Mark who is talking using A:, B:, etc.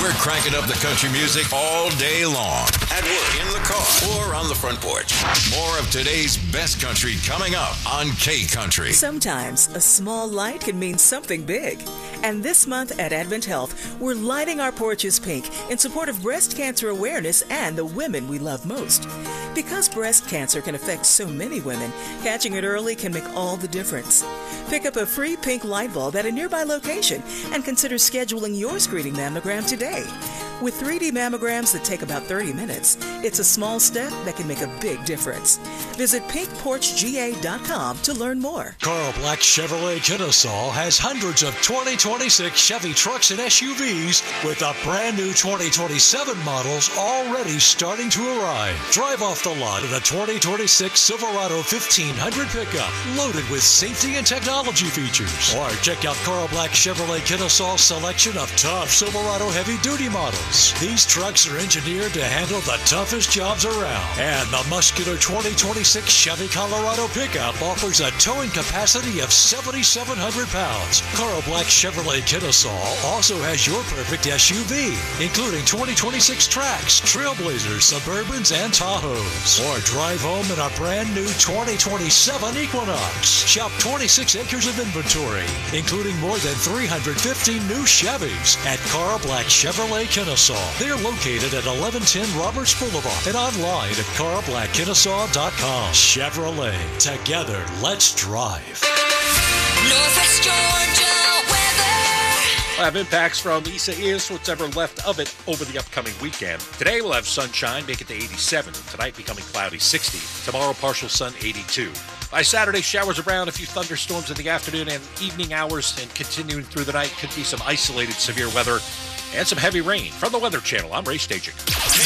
A: We're cranking up the country music all day long. At work, in the car, or on the front porch. More of today's best country coming up on K-Country.
B: Sometimes a small light can mean something big. And this month at Advent Health, we're lighting our porches pink in support of breast cancer awareness and the women we love most. Because breast cancer can affect so many women, catching it early can make all the difference. Pick up a free pink light bulb at a nearby location and consider scheduling your screening mammogram today. With 3D mammograms that take about 30 minutes, it's a small step that can make a big difference. Visit pinkporchga.com to learn more.
C: Carl Black Chevrolet Kennesaw has hundreds of 2026 Chevy trucks and SUVs with the brand new 2027 models already starting to arrive. Drive off the lot in a 2026 Silverado 1500 pickup loaded with safety and technology features. Or check out Carl Black Chevrolet Kennesaw's selection of tough Silverado heavy-duty models. These trucks are engineered to handle the toughest jobs around. And the muscular 2026 Chevy Colorado pickup offers a towing capacity of 7,700 pounds. Carl Black Chevrolet Kennesaw also has your perfect SUV, including 2026 Trax, Trailblazers, Suburbans, and Tahoes. Or drive home in a brand new 2027 Equinox. Shop 26 acres of inventory, including more than 350 new Chevys at Carl Black Chevrolet Kennesaw. They're located at 1110 Roberts Boulevard and online at carlblackkennesaw.com. Chevrolet. Together, let's drive.
D: Northwest Georgia weather.
E: We'll have impacts from Isaias, what's ever left of it over the upcoming weekend. Today we'll have sunshine, make it to 87. Tonight becoming cloudy, 60. Tomorrow partial sun, 82. By Saturday, showers around, a few thunderstorms in the afternoon and evening hours, and continuing through the night could be some isolated severe weather and some heavy rain. From the Weather Channel, I'm Ray Staging.